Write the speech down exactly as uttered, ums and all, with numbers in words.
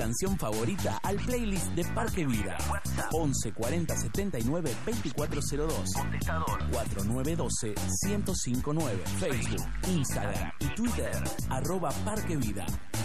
canción favorita al playlist de Parque Vida. once cuarenta setenta y nueve veinticuatro cero dos. Contestador cuatro nueve uno dos uno cero cinco nueve. Facebook, Instagram y Twitter, arroba Parque Vida.